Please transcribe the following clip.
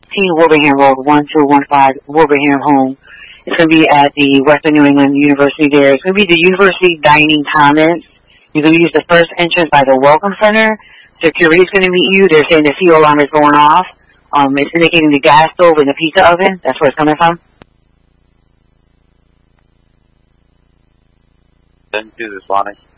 Wolverhampton Road, 1215 Wolverhampton home. It's going to be at the Western New England University there. It's going to be the University Dining Commons. You're going to use the first entrance by the Welcome Center. Security's going to meet you. They're saying the CO alarm is going off. It's indicating the gas stove and the pizza oven. That's where it's coming from. Then to this Bonnie.